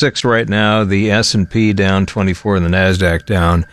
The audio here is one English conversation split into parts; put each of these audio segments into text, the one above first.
6 right now. The S&P down 24 and the NASDAQ down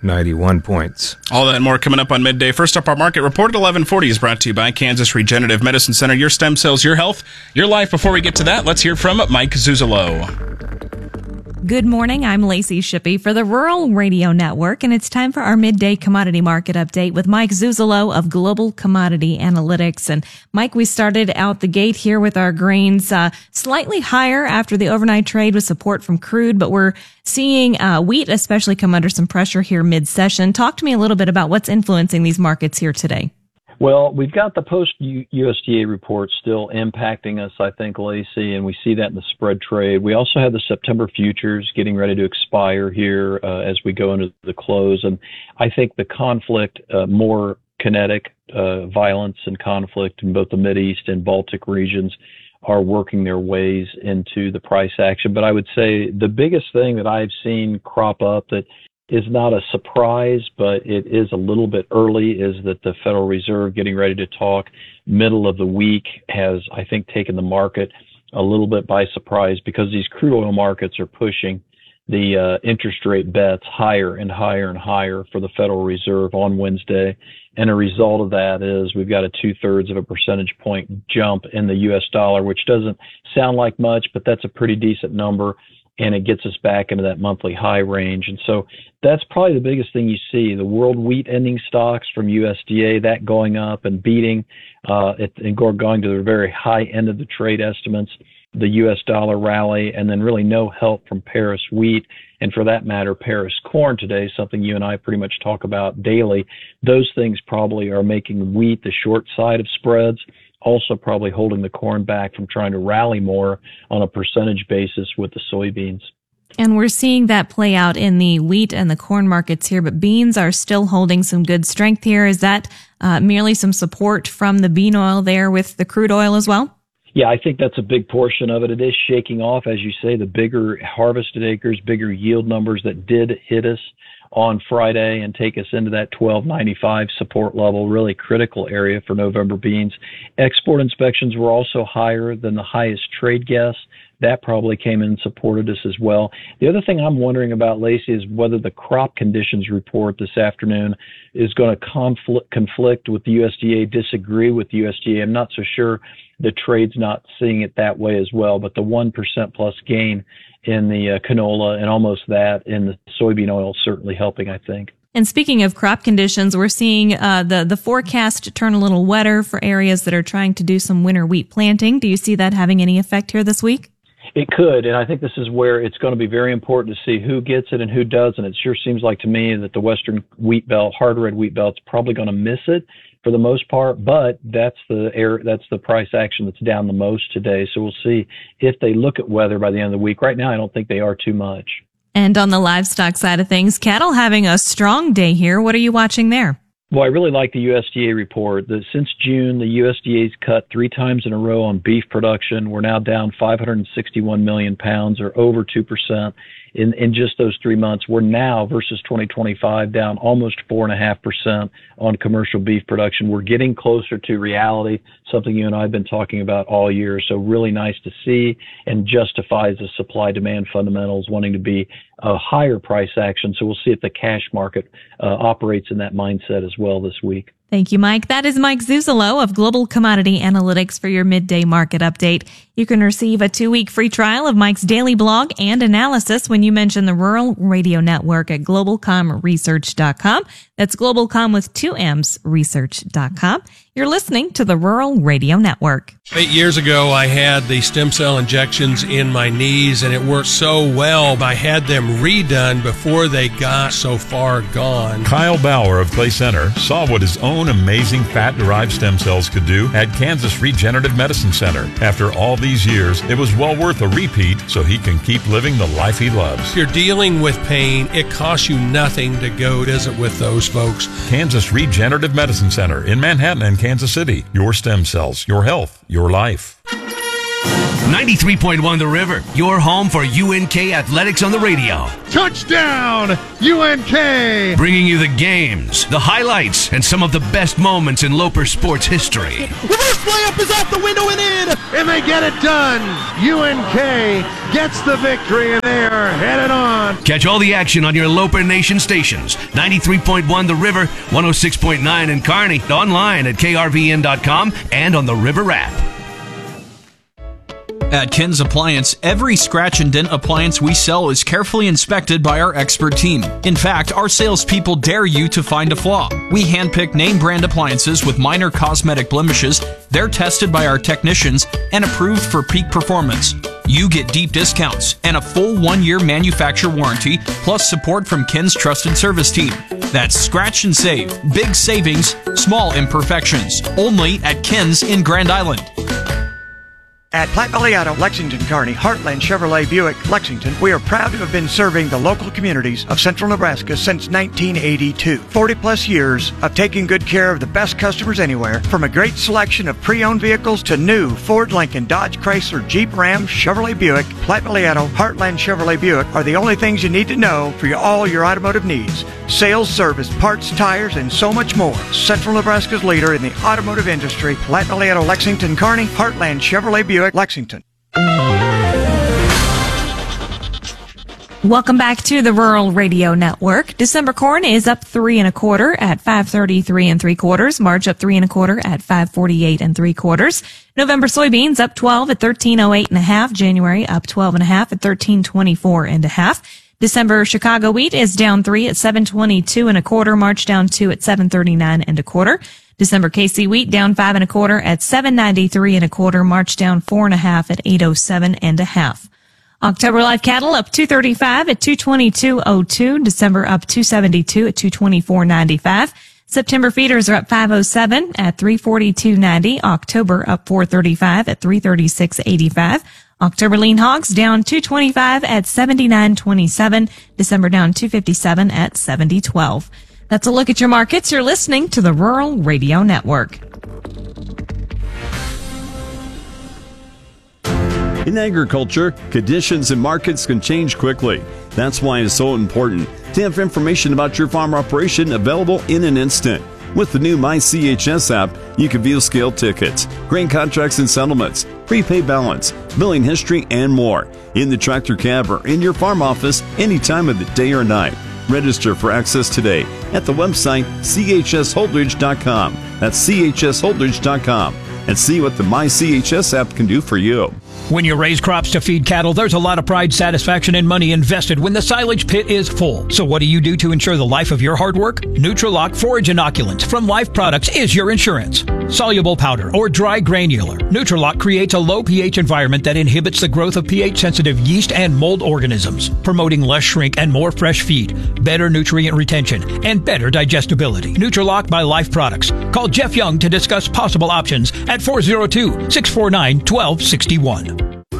91 points. All that and more coming up on Midday. First up, our market report at 11:40 is brought to you by Kansas Regenerative Medicine Center. Your stem cells, your health, your life. Before we get to that, let's hear from Mike Zuzolo. Good morning. I'm Lacey Shippey for the Rural Radio Network, and it's time for our midday commodity market update with Mike Zuzolo of Global Commodity Analytics. And Mike, we started out the gate here with our grains slightly higher after the overnight trade with support from crude, but we're seeing wheat especially come under some pressure here mid-session. Talk to me a little bit about what's influencing these markets here today. Well, we've got the post-USDA report still impacting us, I think, Lacey, and we see that in the spread trade. We also have the September futures getting ready to expire here as we go into the close. And I think the conflict, more kinetic violence and conflict in both the Mideast and Baltic regions are working their ways into the price action. But I would say the biggest thing that I've seen crop up that is not a surprise, but it is a little bit early, is that the Federal Reserve getting ready to talk middle of the week has, I think, taken the market a little bit by surprise because these crude oil markets are pushing the interest rate bets higher and higher and higher for the Federal Reserve on Wednesday. And a result of that is we've got a 2/3 of a percentage point jump in the U.S. dollar, which doesn't sound like much, but that's a pretty decent number. And it gets us back into that monthly high range. And so that's probably the biggest thing you see. The world wheat ending stocks from USDA, that going up and beating and going to the very high end of the trade estimates, the U.S. dollar rally, and then really no help from Paris wheat. And for that matter, Paris corn today, something you and I pretty much talk about daily. Those things probably are making wheat the short side of spreads, also probably holding the corn back from trying to rally more on a percentage basis with the soybeans. And we're seeing that play out in the wheat and the corn markets here, but beans are still holding some good strength here. Is that merely some support from the bean oil there with the crude oil as well? Yeah, I think that's a big portion of it. It is shaking off, as you say, the bigger harvested acres, bigger yield numbers that did hit us on Friday and take us into that 12.95 support level, really critical area for November beans. Export inspections were also higher than the highest trade guess. That probably came in and supported us as well. The other thing I'm wondering about, Lacey, is whether the crop conditions report this afternoon is going to conflict with the USDA, disagree with the USDA. I'm not so sure the trade's not seeing it that way as well, but the 1% plus gain in the canola and almost that in the soybean oil certainly helping, I think. And speaking of crop conditions, we're seeing the forecast turn a little wetter for areas that are trying to do some winter wheat planting. Do you see that having any effect here this week? It could, and I think this is where it's going to be very important to see who gets it and who doesn't. It sure seems like to me that the Western wheat belt, hard red wheat belt's probably going to miss it for the most part, but that's the price action that's down the most today. So we'll see if they look at weather by the end of the week. Right now, I don't think they are too much. And on the livestock side of things, cattle having a strong day here. What are you watching there? Well, I really like the USDA report. Since June, the USDA's cut 3 times in a row on beef production. We're now down 561 million pounds, or over 2%. In just those 3 months. We're now, versus 2025, down almost 4.5% on commercial beef production. We're getting closer to reality, something you and I have been talking about all year. So really nice to see, and justifies the supply-demand fundamentals wanting to be a higher price action. So we'll see if the cash market operates in that mindset as well this week. Thank you, Mike. That is Mike Zuzolo of Global Commodity Analytics for your midday market update. You can receive a 2-week free trial of Mike's daily blog and analysis when you mention the Rural Radio Network at globalcomresearch.com. That's globalcom with 2 M's, research.com. You're listening to the Rural Radio Network. 8 years ago, I had the stem cell injections in my knees, and it worked so well. I had them redone before they got so far gone. Kyle Bauer of Clay Center saw what his own amazing fat-derived stem cells could do at Kansas Regenerative Medicine Center. After all these years, it was well worth a repeat so he can keep living the life he loves. If you're dealing with pain, it costs you nothing to go visit with those folks. Kansas Regenerative Medicine Center in Manhattan and Kansas City. Your stem cells, your health, your life. 93.1 The River, your home for UNK athletics on the radio. Touchdown, UNK! Bringing you the games, the highlights, and some of the best moments in Loper sports history. Reverse layup is out the window and in, and they get it done. UNK gets the victory, and they are headed on. Catch all the action on your Loper Nation stations. 93.1 The River, 106.9 in Kearney, online at krvn.com and on the River app. At Ken's Appliance, every scratch and dent appliance we sell is carefully inspected by our expert team. In fact, our salespeople dare you to find a flaw. We handpick name brand appliances with minor cosmetic blemishes. They're tested by our technicians and approved for peak performance. You get deep discounts and a full 1-year manufacturer warranty, plus support from Ken's trusted service team. That's scratch and save. Big savings, small imperfections. Only at Ken's in Grand Island. At Platte Valley Auto, Lexington, Kearney, Heartland Chevrolet Buick, Lexington, we are proud to have been serving the local communities of central Nebraska since 1982. 40-plus years of taking good care of the best customers anywhere, from a great selection of pre-owned vehicles to new Ford, Lincoln, Dodge, Chrysler, Jeep, Ram, Chevrolet Buick. Platte Valley Auto, Heartland Chevrolet Buick are the only things you need to know for all your automotive needs. Sales, service, parts, tires, and so much more. Central Nebraska's leader in the automotive industry, Platte Valley Auto, Lexington, Kearney, Heartland Chevrolet Buick, Lexington. Welcome back to the Rural Radio Network. December corn is up 3 1/4 at 5.33 3/4. March up 3 1/4 at 5.48 3/4. November soybeans up 12 at 13.08 1/2. January up 12 1/2 at 13.24 1/2. December Chicago wheat is down 3 at 7.22 1/4. March down 2 at 7.39 1/4. December KC wheat down 5 1/4 at 7.93 1/4. March down 4 1/2 at 8.07 1/2. October live cattle up 235 at 222.02. December up 272 at 224.95. September feeders are up 507 at 342.90. October up 435 at 336.85. October lean hogs down 225 at 79.27. December down 257 at 70.12. That's a look at your markets. You're listening to the Rural Radio Network. In agriculture, conditions and markets can change quickly. That's why it's so important to have information about your farm operation available in an instant. With the new MyCHS app, you can view scale tickets, grain contracts and settlements, prepay balance, billing history, and more in the tractor cab or in your farm office any time of the day or night. Register for access today at the website chsholdridge.com. That's chsholdridge.com, and see what the MyCHS app can do for you. When you raise crops to feed cattle, there's a lot of pride, satisfaction, and money invested when the silage pit is full. So what do you do to ensure the life of your hard work? Nutrilock Forage Inoculant from Life Products is your insurance. Soluble powder or dry granular, Nutrilock creates a low pH environment that inhibits the growth of pH-sensitive yeast and mold organisms, promoting less shrink and more fresh feed, better nutrient retention, and better digestibility. Nutrilock by Life Products. Call Jeff Young to discuss possible options at 402-649-1261.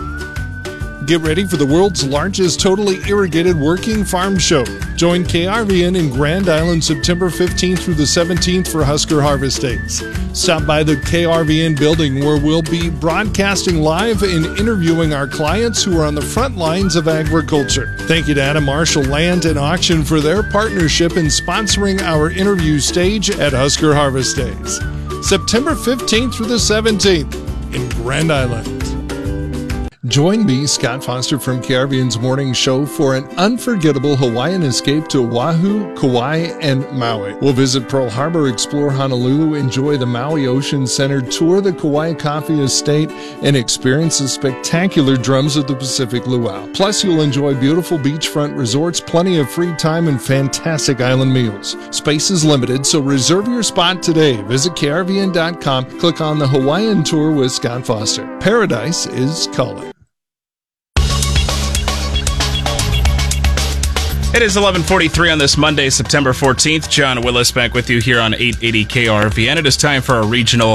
Get ready for the world's largest totally irrigated working farm show. Join KRVN in Grand Island September 15th through the 17th for Husker Harvest Days. Stop by the KRVN building where we'll be broadcasting live and interviewing our clients who are on the front lines of agriculture. Thank you to Adam Marshall Land and Auction for their partnership in sponsoring our interview stage at Husker Harvest Days. September 15th through the 17th in Grand Island. Join me, Scott Foster from KRVN's Morning Show, for an unforgettable Hawaiian escape to Oahu, Kauai, and Maui. We'll visit Pearl Harbor, explore Honolulu, enjoy the Maui Ocean Center, tour the Kauai Coffee Estate, and experience the spectacular drums of the Pacific Luau. Plus, you'll enjoy beautiful beachfront resorts, plenty of free time, and fantastic island meals. Space is limited, so reserve your spot today. Visit krvn.com, click on the Hawaiian Tour with Scott Foster. Paradise is calling. It is 11:43 on this Monday, September 14th. John Willis back with you here on 880 KRVN. It is time for our regional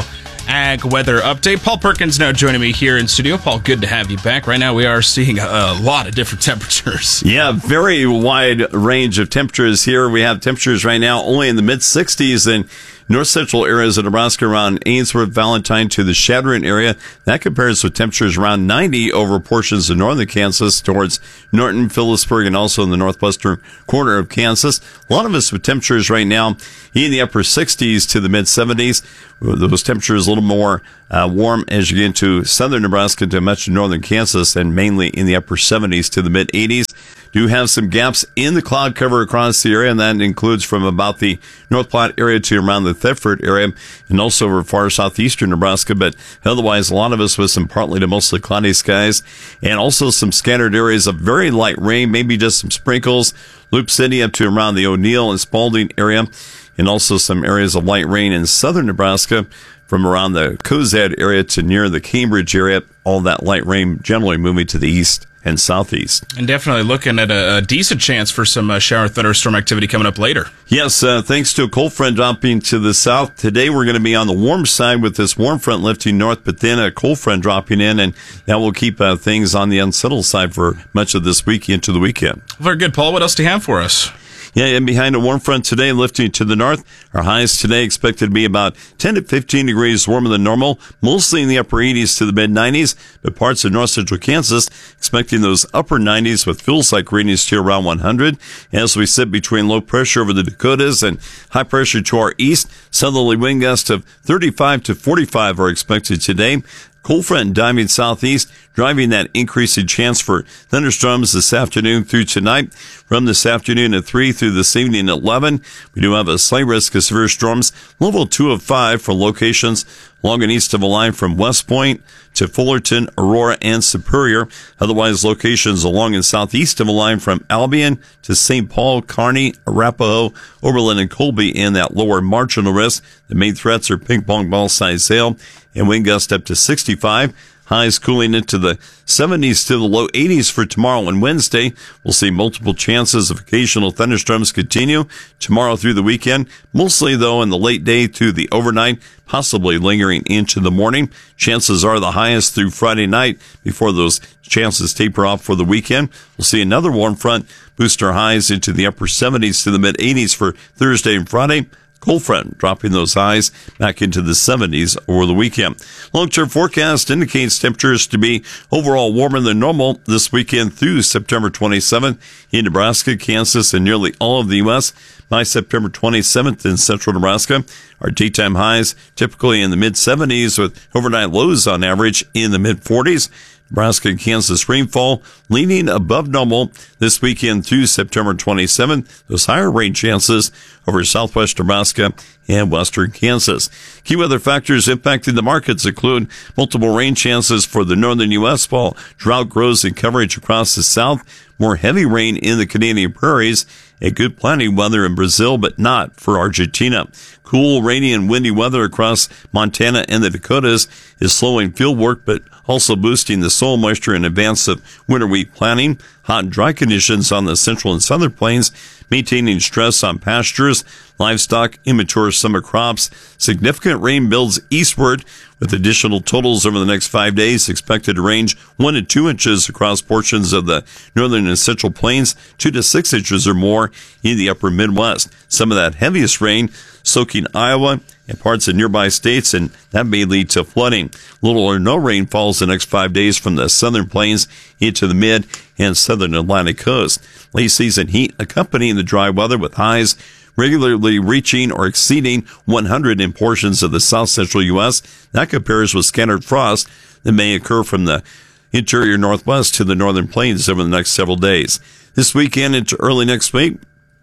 Ag weather update. Paul Perkins now joining me here in studio. Paul, good to have you back. Right now we are seeing a lot of different temperatures. Yeah, very wide range of temperatures here. We have temperatures right now only in the mid-60s in north central areas of Nebraska around Ainsworth, Valentine to the Shadron area. That compares with temperatures around 90 over portions of northern Kansas towards Norton, Phillipsburg, and also in the northwestern corner of Kansas. A lot of us with temperatures right now in the upper 60s to the mid-70s. Those temperatures a little more warm as you get into southern Nebraska to much of northern Kansas, and mainly in the upper 70s to the mid-80s. Do have some gaps in the cloud cover across the area, and that includes from about the North Platte area to around the Thetford area, and also over far southeastern Nebraska. But otherwise, a lot of us with some partly to mostly cloudy skies, and also some scattered areas of very light rain, maybe just some sprinkles. Loop City up to around the O'Neill and Spalding area, and also some areas of light rain in southern Nebraska from around the Cozad area to near the Cambridge area. All that light rain generally moving to the east and southeast. And definitely looking at a decent chance for some shower thunderstorm activity coming up later. Yes, thanks to a cold front dropping to the south. Today we're going to be on the warm side with this warm front lifting north, but then a cold front dropping in, and that will keep things on the unsettled side for much of this week into the weekend. Very good, Paul. What else do you have for us? Yeah, and behind a warm front today, lifting to the north, our highs today expected to be about 10 to 15 degrees warmer than normal, mostly in the upper 80s to the mid-90s, but parts of north central Kansas expecting those upper 90s with feels like readings to around 100. As we sit between low pressure over the Dakotas and high pressure to our east, southerly wind gusts of 35 to 45 are expected today. Cold front diving southeast, driving that increasing chance for thunderstorms this afternoon through tonight. From this afternoon at 3 through this evening at 11, we do have a slight risk of severe storms, level 2 of 5 for locations along and east of a line from West Point to Fullerton, Aurora, and Superior. Otherwise, locations along and southeast of a line from Albion to St. Paul, Kearney, Arapahoe, Oberlin, and Colby in that lower marginal risk. The main threats are ping pong ball size hail and wind gust up to 65. Highs cooling into the 70s to the low 80s for tomorrow and Wednesday. We'll see multiple chances of occasional thunderstorms continue tomorrow through the weekend, mostly though in the late day to the overnight, possibly lingering into the morning. Chances are the highest through Friday night before those chances taper off for the weekend. We'll see another warm front boost our highs into the upper 70s to the mid 80s for Thursday and Friday. Cold front dropping those highs back into the 70s over the weekend. Long-term forecast indicates temperatures to be overall warmer than normal this weekend through September 27th in Nebraska, Kansas, and nearly all of the U.S. By September 27th in central Nebraska, our daytime highs typically in the mid-70s with overnight lows on average in the mid-40s. Nebraska and Kansas rainfall leaning above normal this weekend through September 27th. Those higher rain chances over southwest Nebraska and western Kansas. Key weather factors impacting the markets include multiple rain chances for the northern U.S. while drought grows in coverage across the south. More heavy rain in the Canadian prairies and good planting weather in Brazil, but not for Argentina. Cool, rainy, and windy weather across Montana and the Dakotas is slowing field work, but also boosting the soil moisture in advance of winter wheat planting. Hot and dry conditions on the central and southern plains, maintaining stress on pastures, livestock, immature summer crops. Significant rain builds eastward, with additional totals over the next 5 days expected to range 1 to 2 inches across portions of the northern and central plains, 2 to 6 inches or more in the upper Midwest. Some of that heaviest rain soaking Iowa and parts of nearby states, and that may lead to flooding. Little or no rain falls the next 5 days from the southern plains into the mid and southern Atlantic coast. Late season heat accompanying the dry weather with highs regularly reaching or exceeding 100 in portions of the south central U.S. That compares with scattered frost that may occur from the interior northwest to the northern plains over the next several days. This weekend into early next week,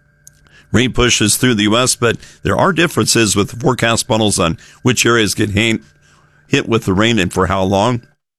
rain pushes through the U.S., but there are differences with the forecast models on which areas get hit with the rain and for how long.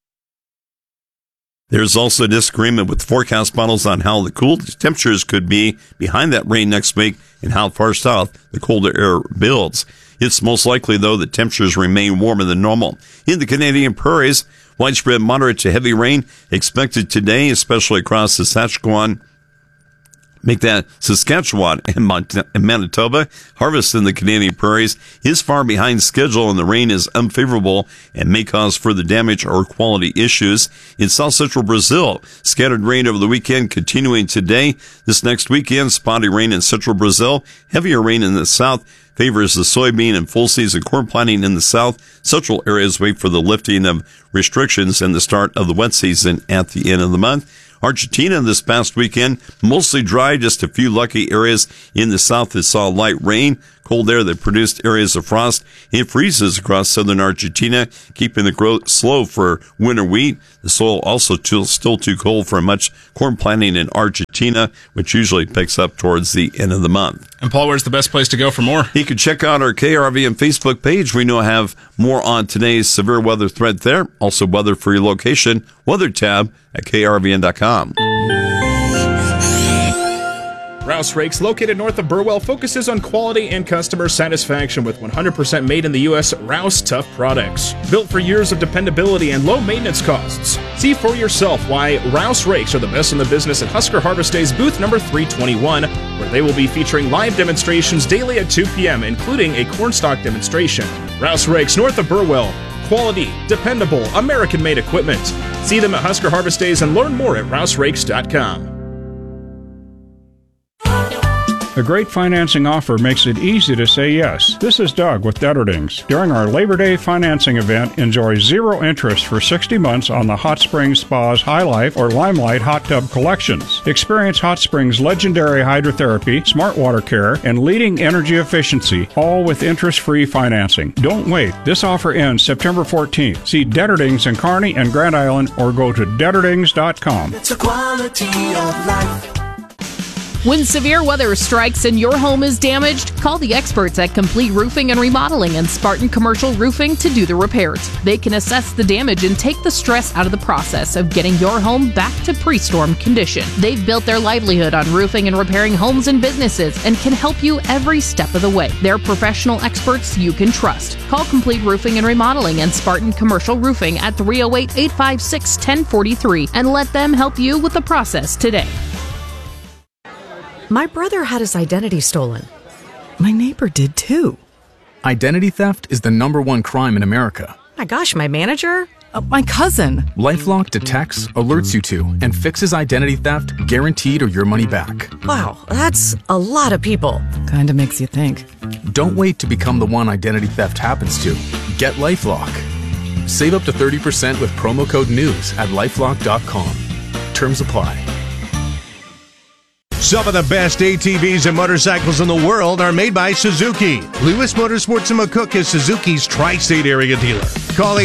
There's also a disagreement with forecast models on how the cool temperatures could be behind that rain next week and how far south the colder air builds. It's most likely, though, that temperatures remain warmer than normal. In the Canadian prairies, widespread moderate to heavy rain expected today, especially across the Saskatchewan, Make that Saskatchewan and Manitoba. Harvest in the Canadian prairies is far behind schedule, and the rain is unfavorable and may cause further damage or quality issues. In south central Brazil, scattered rain over the weekend continuing today. This next weekend, spotty rain in central Brazil, heavier rain in the south favors the soybean and full season corn planting in the south. Central areas wait for the lifting of restrictions and the start of the wet season at the end of the month. Argentina this past weekend, mostly dry, just a few lucky areas in the south that saw light rain. Cold air that produced areas of frost. It freezes across southern Argentina, keeping the growth slow for winter wheat. The soil also still too cold for much corn planting in Argentina, which usually picks up towards the end of the month. And Paul, where's the best place to go for more? You can check out our KRVN Facebook page. We now have more on today's severe weather threat there. Also weather for your location, weather tab at krvn.com. Rouse Rakes, located north of Burwell, focuses on quality and customer satisfaction with 100% made in the U.S. Rouse Tough products. Built for years of dependability and low maintenance costs. See for yourself why Rouse Rakes are the best in the business at Husker Harvest Days booth number 321, where they will be featuring live demonstrations daily at 2 p.m., including a cornstalk demonstration. Rouse Rakes, north of Burwell. Quality, dependable, American-made equipment. See them at Husker Harvest Days and learn more at rouserakes.com. A great financing offer makes it easy to say yes. This is Doug with Detterdings. During our Labor Day financing event, enjoy 0 interest for 60 months on the Hot Springs Spas High Life or Limelight Hot Tub collections. Experience Hot Springs' legendary hydrotherapy, smart water care, and leading energy efficiency, all with interest-free financing. Don't wait. This offer ends September 14th. See Detterdings in Kearney and Grand Island or go to Detterdings.com. It's a quality of life. When severe weather strikes and your home is damaged, call the experts at Complete Roofing and Remodeling and Spartan Commercial Roofing to do the repairs. They can assess the damage and take the stress out of the process of getting your home back to pre-storm condition. They've built their livelihood on roofing and repairing homes and businesses and can help you every step of the way. They're professional experts you can trust. Call Complete Roofing and Remodeling and Spartan Commercial Roofing at 308-856-1043 and let them help you with the process today. My brother had his identity stolen. My neighbor did too. Identity theft is the #1 crime in America. My gosh, my manager? My cousin. LifeLock detects, alerts you to, and fixes identity theft, guaranteed or your money back. Wow, that's a lot of people. Kinda makes you think. Don't wait to become the one identity theft happens to. Get LifeLock. Save up to 30% with promo code NEWS at LifeLock.com. Terms apply. Some of the best ATVs and motorcycles in the world are made by Suzuki. Lewis Motorsports in McCook is Suzuki's tri-state area dealer. Call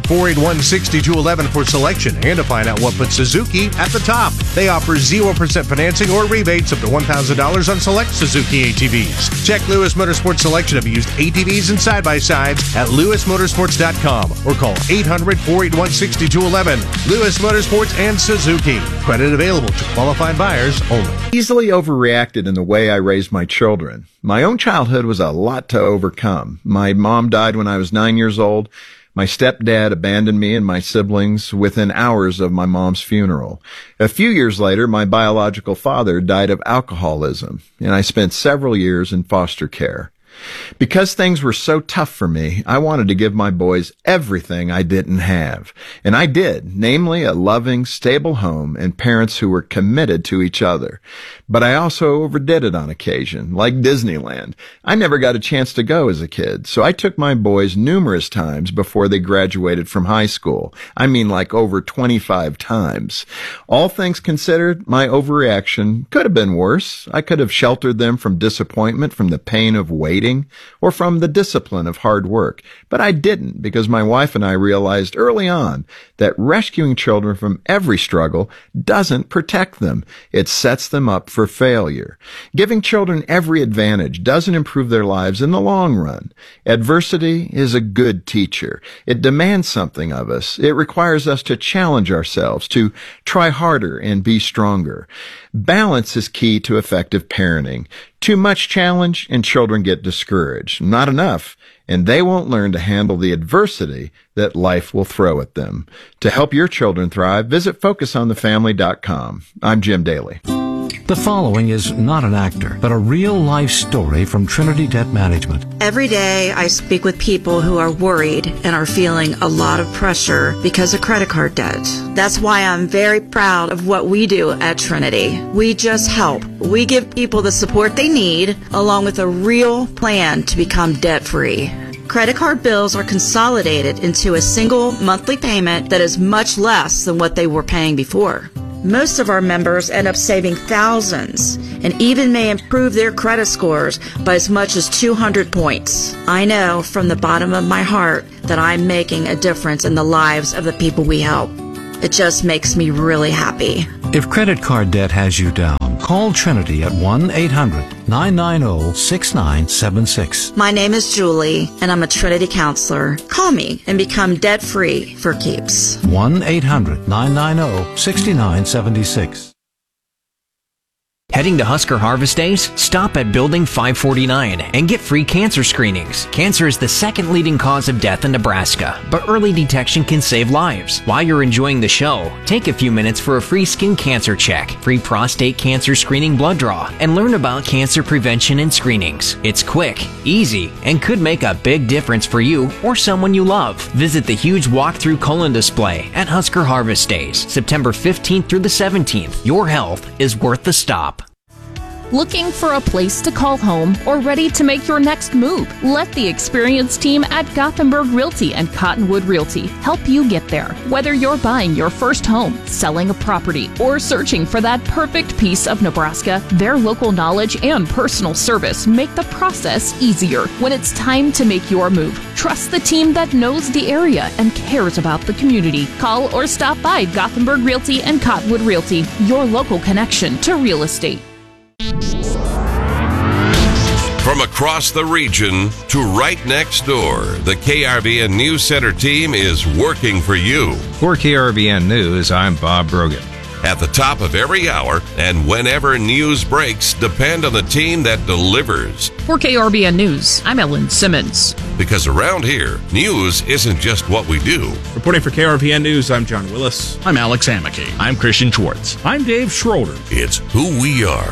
800-481-6211 for selection and to find out what puts Suzuki at the top. They offer 0% financing or rebates up to $1,000 on select Suzuki ATVs. Check Lewis Motorsports selection of used ATVs and side-by-sides at lewismotorsports.com or call 800-481-6211. Lewis Motorsports and Suzuki. Credit available to qualified buyers only. Easily overreacted in the way I raised my children. My own childhood was a lot to overcome. My mom died when I was 9 years old. My stepdad abandoned me and my siblings within hours of my mom's funeral. A few years later, my biological father died of alcoholism, and I spent several years in foster care. Because things were so tough for me, I wanted to give my boys everything I didn't have. And I did, namely a loving, stable home and parents who were committed to each other. But I also overdid it on occasion, like Disneyland. I never got a chance to go as a kid, so I took my boys numerous times before they graduated from high school. I mean like over 25 times. All things considered, my overreaction could have been worse. I could have sheltered them from disappointment, from the pain of waiting, or from the discipline of hard work. But I didn't, because my wife and I realized early on that rescuing children from every struggle doesn't protect them. It sets them up for failure. Giving children every advantage doesn't improve their lives in the long run. Adversity is a good teacher. It demands something of us. It requires us to challenge ourselves, to try harder and be stronger. Balance is key to effective parenting. Too much challenge and children get discouraged. Not enough, and they won't learn to handle the adversity that life will throw at them. To help your children thrive, visit FocusOnTheFamily.com. I'm Jim Daly. The following is not an actor, but a real-life story from Trinity Debt Management. Every day I speak with people who are worried and are feeling a lot of pressure because of credit card debt. That's why I'm very proud of what we do at Trinity. We just help. We give people the support they need, along with a real plan to become debt-free. Credit card bills are consolidated into a single monthly payment that is much less than what they were paying before. Most of our members end up saving thousands and even may improve their credit scores by as much as 200 points. I know from the bottom of my heart that I'm making a difference in the lives of the people we help. It just makes me really happy. If credit card debt has you down, call Trinity at 1-800-990-6976. My name is Julie, and I'm a Trinity counselor. Call me and become debt-free for keeps. 1-800-990-6976. Heading to Husker Harvest Days? Stop at Building 549 and get free cancer screenings. Cancer is the second leading cause of death in Nebraska, but early detection can save lives. While you're enjoying the show, take a few minutes for a free skin cancer check, free prostate cancer screening blood draw, and learn about cancer prevention and screenings. It's quick, easy, and could make a big difference for you or someone you love. Visit the huge walk-through colon display at Husker Harvest Days, September 15th through the 17th. Your health is worth the stop. Looking for a place to call home or ready to make your next move? Let the experienced team at Gothenburg Realty and Cottonwood Realty help you get there. Whether you're buying your first home, selling a property, or searching for that perfect piece of Nebraska, their local knowledge and personal service make the process easier. When it's time to make your move, trust the team that knows the area and cares about the community. Call or stop by Gothenburg Realty and Cottonwood Realty, your local connection to real estate. From across the region to right next door, the KRVN News Center team is working for you. For KRVN News, I'm Bob Brogan. At the top of every hour and whenever news breaks, depend on the team that delivers. For KRVN News, I'm Ellen Simmons. Because around here, news isn't just what we do. Reporting for KRVN News, I'm John Willis. I'm Alex Amaki. I'm Christian Schwartz. I'm Dave Schroeder. It's who we are.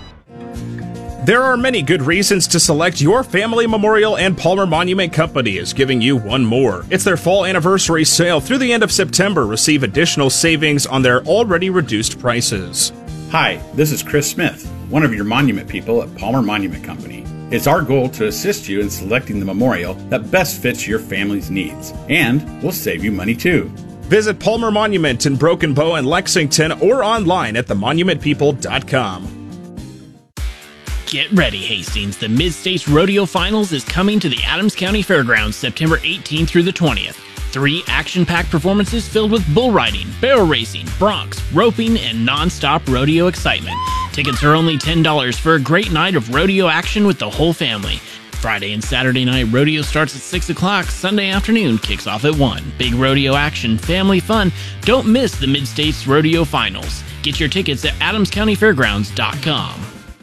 There are many good reasons to select your family memorial, and Palmer Monument Company is giving you one more. It's their fall anniversary sale through the end of September. Receive additional savings on their already reduced prices. Hi, this is Chris Smith, one of your monument people at Palmer Monument Company. It's our goal to assist you in selecting the memorial that best fits your family's needs, and we'll save you money too. Visit Palmer Monument in Broken Bow and Lexington or online at themonumentpeople.com. Get ready, Hastings. The Mid-States Rodeo Finals is coming to the Adams County Fairgrounds September 18th through the 20th. 3 action-packed performances filled with bull riding, barrel racing, broncs, roping, and non-stop rodeo excitement. Tickets are only $10 for a great night of rodeo action with the whole family. Friday and Saturday night rodeo starts at 6 o'clock. Sunday afternoon kicks off at 1. Big rodeo action, family fun. Don't miss the Mid-States Rodeo Finals. Get your tickets at adamscountyfairgrounds.com.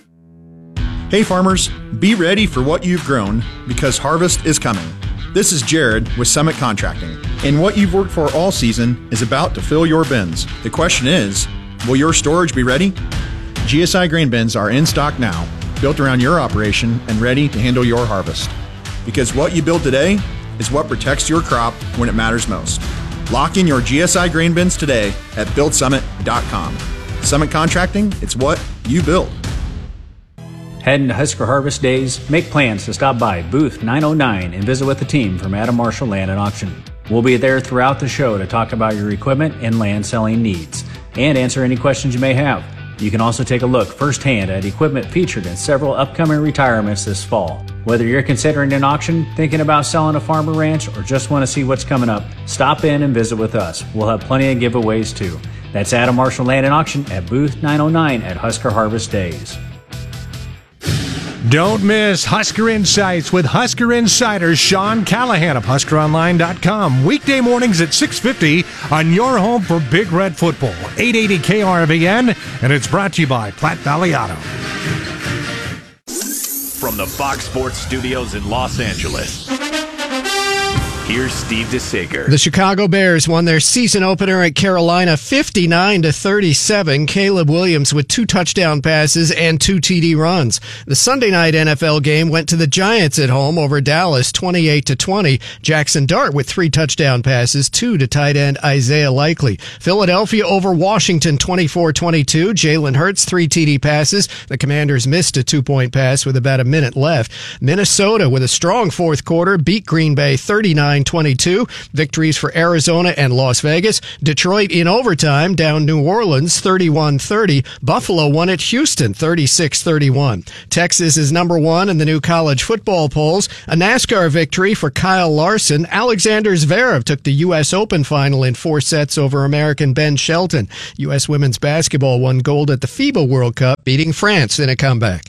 Hey farmers, be ready for what you've grown because harvest is coming. This is Jared with Summit Contracting, and what you've worked for all season is about to fill your bins. The question is, will your storage be ready? GSI grain bins are in stock now, built around your operation and ready to handle your harvest. Because what you build today is what protects your crop when it matters most. Lock in your GSI grain bins today at buildsummit.com. Summit Contracting, it's what you build. Heading to Husker Harvest Days? Make plans to stop by booth 909 and visit with the team from Adam Marshall Land and Auction. We'll be there throughout the show to talk about your equipment and land selling needs and answer any questions you may have. You can also take a look firsthand at equipment featured in several upcoming retirements this fall. Whether you're considering an auction, thinking about selling a farm or ranch, or just want to see what's coming up, stop in and visit with us. We'll have plenty of giveaways too. That's Adam Marshall Land and Auction at booth 909 at Husker Harvest Days. Don't miss Husker Insights with Husker Insider Sean Callahan of HuskerOnline.com. Weekday mornings at 6:50 on your home for Big Red Football. 880 KRVN, and it's brought to you by Platte Valley Auto. From the Fox Sports Studios in Los Angeles, Here's Steve DeSager. The Chicago Bears won their season opener at Carolina 59-37. Caleb Williams with 2 touchdown passes and 2 TD runs. The Sunday night NFL game went to the Giants at home over Dallas 28-20. Jackson Dart with 3 touchdown passes, 2 to tight end Isaiah Likely. Philadelphia over Washington 24-22. Jalen Hurts 3 TD passes. The Commanders missed a 2-point pass with about a minute left. Minnesota with a strong fourth quarter beat Green Bay 39-22. Victories for Arizona and Las Vegas. Detroit in overtime down New Orleans 31-30. Buffalo won at Houston 36-31. Texas is number 1 in the new college football polls. A NASCAR victory for Kyle Larson. Alexander Zverev took the U.S. Open final in 4 sets over American Ben Shelton. U.S. women's basketball won gold at the FIBA World Cup, beating France in a comeback.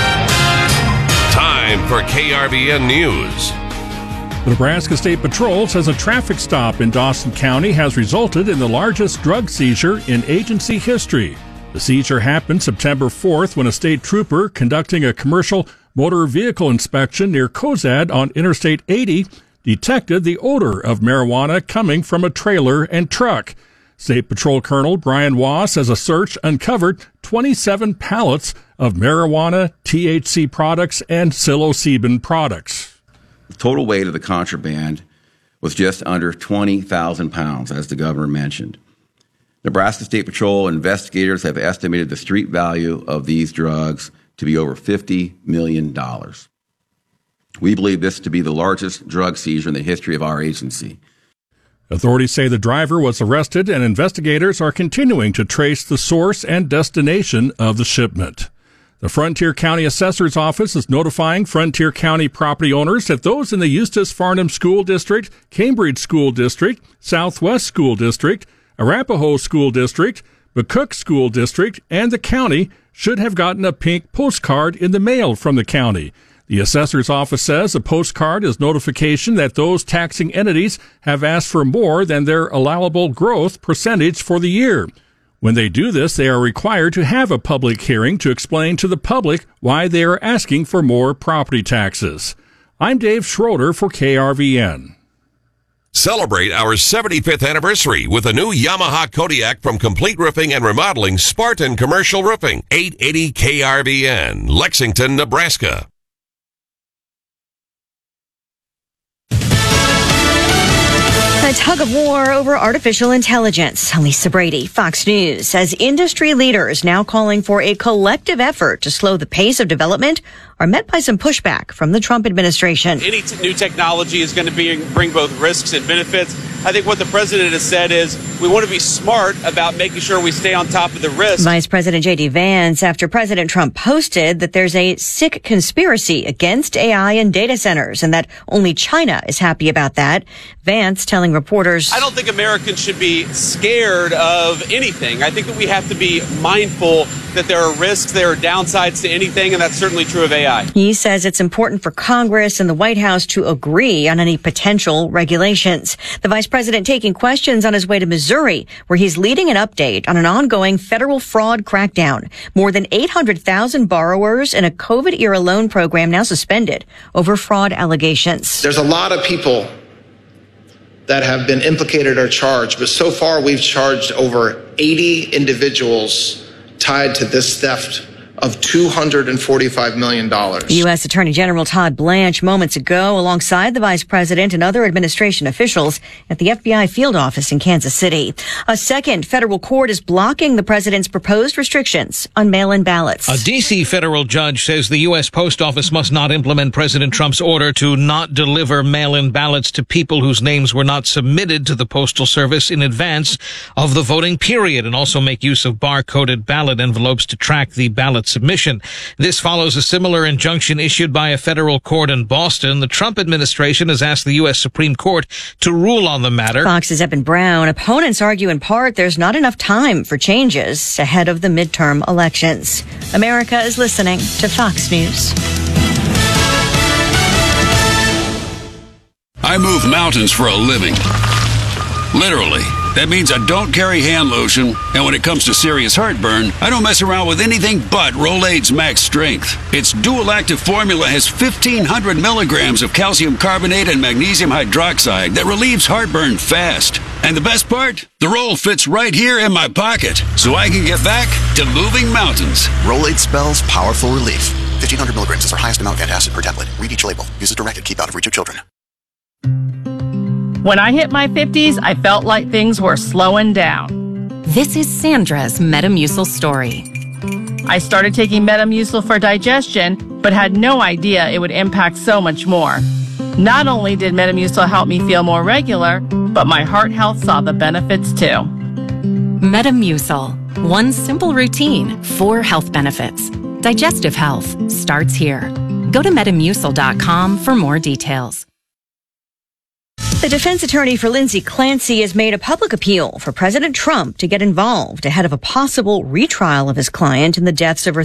Time for KRVN News. The Nebraska State Patrol says a traffic stop in Dawson County has resulted in the largest drug seizure in agency history. The seizure happened September 4th when a state trooper conducting a commercial motor vehicle inspection near Cozad on Interstate 80 detected the odor of marijuana coming from a trailer and truck. State Patrol Colonel Brian Waugh says a search uncovered 27 pallets of marijuana, THC products, and psilocybin products. The total weight of the contraband was just under 20,000 pounds, as the governor mentioned. Nebraska State Patrol investigators have estimated the street value of these drugs to be over $50 million. We believe this to be the largest drug seizure in the history of our agency. Authorities say the driver was arrested, and investigators are continuing to trace the source and destination of the shipment. The Frontier County Assessor's Office is notifying Frontier County property owners that those in the Eustis Farnham School District, Cambridge School District, Southwest School District, Arapahoe School District, McCook School District, and the county should have gotten a pink postcard in the mail from the county. The Assessor's Office says a postcard is notification that those taxing entities have asked for more than their allowable growth percentage for the year. When they do this, they are required to have a public hearing to explain to the public why they are asking for more property taxes. I'm Dave Schroeder for KRVN. Celebrate our 75th anniversary with a new Yamaha Kodiak from Complete Roofing and Remodeling Spartan Commercial Roofing. 880 KRVN, Lexington, Nebraska. A tug of war over artificial intelligence. Lisa Brady, Fox News, says industry leaders now calling for a collective effort to slow the pace of development are met by some pushback from the Trump administration. Any new technology is going to bring both risks and benefits. I think what the president has said is we want to be smart about making sure we stay on top of the risks. Vice President J.D. Vance, after President Trump posted that there's a sick conspiracy against AI and data centers and that only China is happy about that. Vance telling reporters, I don't think Americans should be scared of anything. I think that we have to be mindful that there are risks, there are downsides to anything, and that's certainly true of AI. He says it's important for Congress and the White House to agree on any potential regulations. The vice president taking questions on his way to Missouri, where he's leading an update on an ongoing federal fraud crackdown. More than 800,000 borrowers in a COVID-era loan program now suspended over fraud allegations. There's a lot of people that have been implicated or charged, but so far we've charged over 80 individuals tied to this theft of $245 million. U.S. Attorney General Todd Blanche moments ago alongside the vice president and other administration officials at the FBI field office in Kansas City. A second federal court is blocking the president's proposed restrictions on mail-in ballots. A D.C. federal judge says the U.S. Post Office must not implement President Trump's order to not deliver mail-in ballots to people whose names were not submitted to the Postal Service in advance of the voting period, and also make use of bar-coded ballot envelopes to track the ballot submission. This follows a similar injunction issued by a federal court in Boston. The Trump administration has asked the U.S. Supreme Court to rule on the matter. Fox's Evan Brown. Opponents argue in part there's not enough time for changes ahead of the midterm elections. America is listening to Fox News. I move mountains for a living. Literally. That means I don't carry hand lotion, and when it comes to serious heartburn, I don't mess around with anything but Rolaids Max Strength. Its dual-active formula has 1,500 milligrams of calcium carbonate and magnesium hydroxide that relieves heartburn fast. And the best part? The roll fits right here in my pocket, so I can get back to moving mountains. Rolaids spells powerful relief. 1,500 milligrams is our highest amount of antacid per tablet. Read each label. Use as directed. Keep out of reach of children. When I hit my 50s, I felt like things were slowing down. This is Sandra's Metamucil story. I started taking Metamucil for digestion, but had no idea it would impact so much more. Not only did Metamucil help me feel more regular, but my heart health saw the benefits too. Metamucil. One simple routine, 4 health benefits. Digestive health starts here. Go to Metamucil.com for more details. The defense attorney for Lindsay Clancy has made a public appeal for President Trump to get involved ahead of a possible retrial of his client in the deaths of her